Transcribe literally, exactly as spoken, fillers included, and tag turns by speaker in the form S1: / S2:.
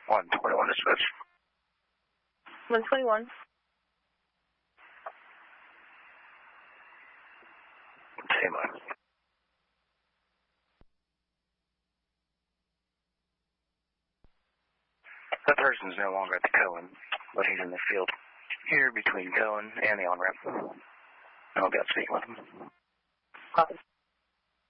S1: one twenty-one to switch.
S2: one twenty-one.
S1: Same line. That person's no longer at the Cohen, but he's in the field here between Cohen and the on-ramp. I'll go speak with him.
S2: Copy.